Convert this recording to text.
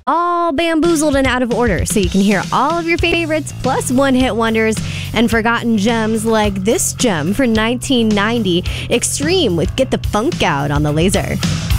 all bamboozled and out of order, so you can hear all of your favorites plus one-hit wonders and forgotten gems like this gem from 1990, Extreme with Get the Funk Out on the Laser.